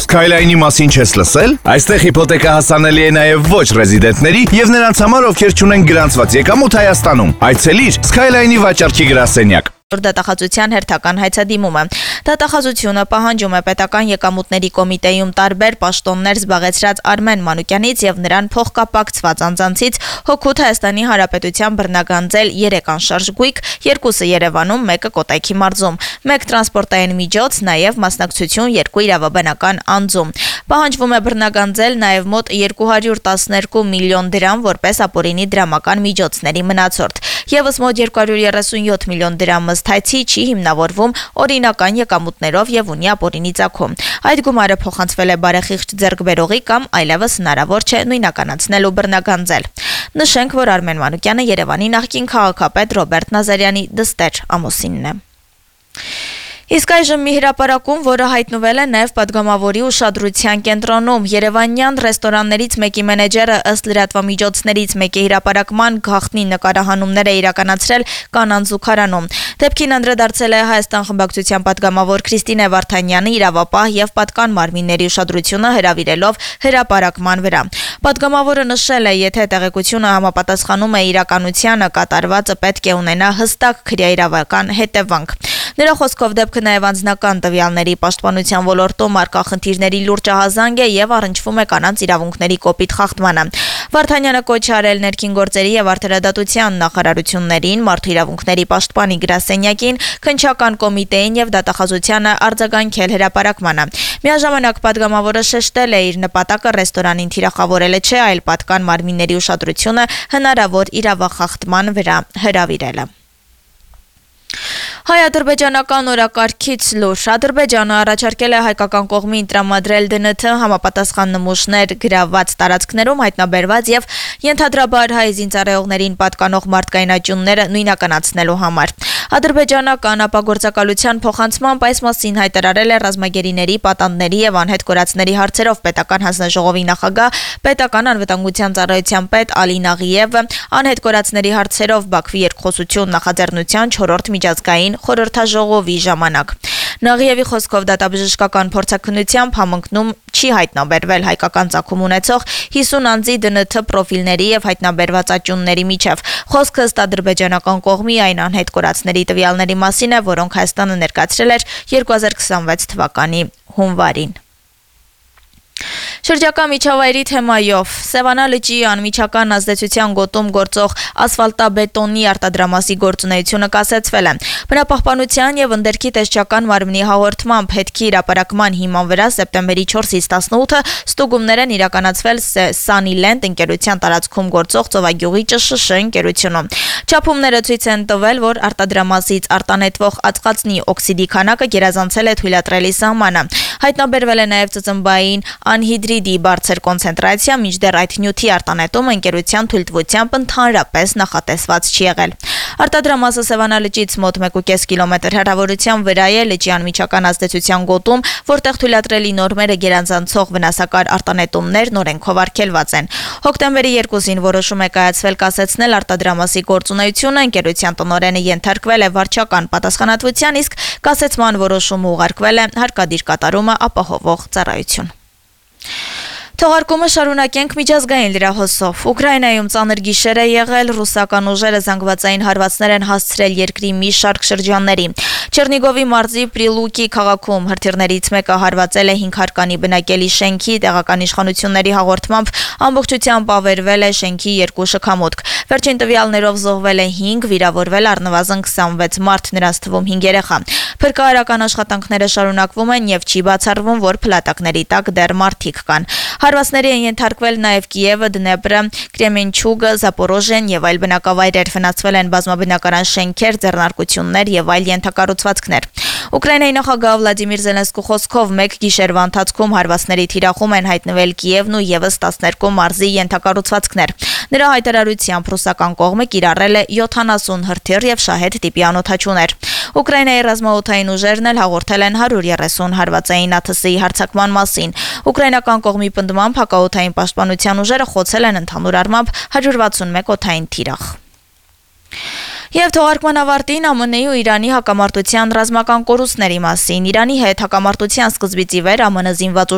Skyline-ի մասին չես լսել? Այստեղ հիփոթեկա հասանելի է նաև ոչ ռեզիդենտների եւ նրանց համար, ովքեր չունեն գրանցված եկամուտ Հայաստանում։ Այցելիր Skyline-ի վաճառքի գրասենյակ։ Դատախազության հերթական հայցադիմումը։ Դատախազությունը պահանջում է պետական եկամուտների կոմիտեում տարբեր պաշտոններ զբաղեցրած Արմեն Մանուկյանից եւ նրան փոխկապակցված անձանցից հօգուտ Հայաստանի Հանրապետության բռնագանձել 3 անշարժ գույք, 2-ը Երևանում, 1-ը Կոտայքի մարզում, 1 տրանսպորտային միջոց, նաեւ մասնակցություն 2 իրավաբանական անձում։ Պահանջվում է բռնագանձել նաեւ մոտ 212 միլիոն դրամ որպես ապօրինի դրամական միջոցների մնացորդ։ Եվս մոտ 237 միլիոն դրամ թայցի չի հիմնավորվում օրինական եկամուտներով եւ ունի ապօրինի ծագում։ Այդ գումարը փոխանցվել է բարեխիղճ ձեռքբերողի կամ այլևս հնարավոր չէ նույնականացնել ու բռնագանձել։ Նշենք, որ Արմեն Մանուկյանը Երևանի նախկին քաղաքապետ Ռոբերտ Նազարյանի դստեր ամուսինն է։ Իսկ այժմ մի հրապարակում, որը հայտնվել է նաև պատգամավորի ուշադրության կենտրոնում, երևանյան ռեստորաններից մեկի մենեջերը ըստ լրատվամիջոցներից մեկի հրապարակման գաղտնի նկարահանումներ է իրականացրել կանանց զուգարանում։ Դեպքին անդրադարձել է Հայաստան խմբակցության պատգամավոր Քրիստինե Վարդանյանը իրավապահ եւ պատկան մարմինների ուշադրությունը հրավիրելով հրապարակման վրա։ Պատգամավորը նշել է, եթե տեղեկությունը համապատասխանում է իրականությանը, կատարվածը պետք է ունենա հստակ քրեաիրավական հետևանք։ Նրա խոսքով դեպքը նաև անձնական տվյալների պաշտպանության ոլորտում առկա խնդիրների լուրջ ահազանգ է եւ առնչվում է կանանց իրավունքների կոպիտ խախտմանը։ Վարդանյանը կոչ է արել ներքին գործերի եւ արդարադատության նախարարություններին, մարդու իրավունքների պաշտպանի գրասենյակին, քննչական կոմիտեին եւ դատախազությանը արձագանքել հրապարակմանը։ Միաժամանակ պատգամավորը շեշտել է իր նպատակը ռեստորանին թիրախավորելը չէ, այլ պատկան մարմինների ուշադրությունը հնարավոր իրավախախտման վրա հրավիրելը։ Հայ-ադրբեջանական օրակարգից լուր։ Ադրբեջանը առաջարկել է հայկական կողմին տրամադրել ԴՆԹ համապատասխան նմուշներ գրաված տարածքներում հայտնաբերված եւ ենթադրաբար հայ զինծառայողներին պատկանող մարդկային աճյունները նույնականացնելու համար։ Ադրբեջանական ապագործակալության փոխանցմամբ այս մասին հայտարարել է ռազմագերիների, պատանդների եւ անհետ կորածների հարցերով պետական հանձնաժողովի նախագահ, պետական անվտանգության ծառայության պետ Ալի Նաղիևը, անհետ կորածների հարցերով Բաքվի երկխոսություն նախաձեռնության 4-րդ միջազգային խորհրդաժողովի ժամանակ։ Նաղիևի խոսքով դատաբժշկական փորձաքննությամբ համընկնում չի հայտնաբերվել հայկական ծագում ունեցող 50 անձի ԴՆԹ պրոֆիլների եւ հայտնաբերված աճյունների միջև։ Խոսքը ըստ ադրբեջանական կողմի այն անհետ կորածների տվյալների մասին է, որոնք Հայաստանը ներկայացրել էր 2026 թվականի հունվարին։ Շրջակա միջավայրի թեմայով Սևանա լճի անմիջական ազդեցության գոտում գործող ասֆալտաբետոնի արտադրամասի գործունեությունը կասեցվել է։ Բնապահպանության եւ ընդերքի տեսչական մարմնի հաղորդմամբ հետքի հրապարակման հիման վրա սեպտեմբերի 4-ից 18-ը ստուգումներ են իրականացվել Սանիլենդ ընկերության տարածքում գործող Ծովագյուղի ՃՇՇ ընկերությունում։ Չափումները ցույց են տվել, որ արտադրամասից արտանետվող ածխածնի օքսիդի քանակը գերազանցել է թույլատրելի սահմանը։ Հայտնաբերվել է նաեւ ծծմբային անհիդրիդի բարձր կոնցենտրացիա, մինչդեռ այդ նյութի արտանետումը ընկերության թույլտվությամբ ընդհանրապես նախատեսված չի եղել։ Արտադրամասը Սևանա լճից մոտ 1.5 կիլոմետր հեռավորության վրա է լճի անմիջական ազդեցության գոտում, որտեղ թույլատրելի նորմերը գերազանցող վնասակար արտանետումներն օրենքով արգելված են։ Հոկտեմբերի 2-ին որոշում է կայացվել կասեցնել արտադրամասի գործունեությունը, ընկերության տնօրենը ենթարկվել է վարչական պատասխանատվության, իսկ կասեցման որոշումը ուղարկվել է հարկադիր կատարումը ապահովող ծառայություն։ Թողարկումը շարունակենք միջազգային լրահոսով։ Ուկրաինայում ծանր գիշեր է եղել, ռուսական ուժերը զանգվածային հարվածներ են հասցրել երկրի մի շարք շրջանների։ Չեռնիգովի մարզի Պրիլուկի քաղաքում հրթիռներից մեկը հարվածել է 5 հարկանի բնակելի շենքի, տեղական իշխանությունների հաղորդմամբ ամբողջությամբ ավերվել է շենքի 2 շքամուտք։ Վերջին տվյալներով զոհվել է 5, վիրավորվել առնվազն 26 մարդ, նրանց թվում 5 երեխա։ Փրկարարական աշխատանքները շարունակվում են եւ չի բացառվում, որ փլատակների տակ դեռ մարդիկ կան։ Հարվածների են ենթարկվել նաև Կիևը, Դնեպրը, Կրեմենչուգը, Զապորոժեն եւ այլ բնակավայրեր, վնասվել են բազմաբնակարան շենքեր, ձեռնարկություններ եւ այլ ենթակառուցվածքներ։ Ուկրաինայի նախագահ Վլադիմիր Զելենսկու խոսքով մեկ գիշերվա ընթացքում հարվածների թիրախում են հայտնվել Կիևն ու եւս 12 մարզի ենթակառուցվածքներ։ Նրա հայտարարությամբ ռուսական կողմը կիրառել է 70 հրթիռ եւ շահեդ տիպի անօդաչուներ։ Ուկրաինայի ռազմաօդային ուժերն էլ հաղորդել են 130 հարվածային ԱԹՍ-ի հարձակման մասին։ Ուկրաինական կողմի պնդմամբ հակաօդային պաշտպանության ուժերը խոցել են ընդհանուր առմամբ 161 օդային թիրախ։ Եվ թողարկման ավարտին ԱՄՆ-ի ու Իրանի հակամարտության ռազմական կորուստների մասին։ Իրանի հետ հակամարտության սկզբից ի վեր ԱՄՆ զինված